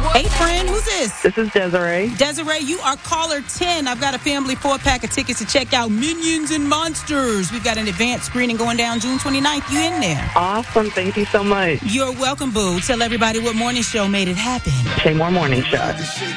Hey, friend, who's this? This is Desiree. Desiree, you are caller 10. I've got a family 4-pack of tickets to check out Minions and Monsters. We've got an advanced screening going down June 29th. You in there? Awesome. Thank you so much. You're welcome, boo. Tell everybody what morning show made it happen. Shay Moore Morning Show.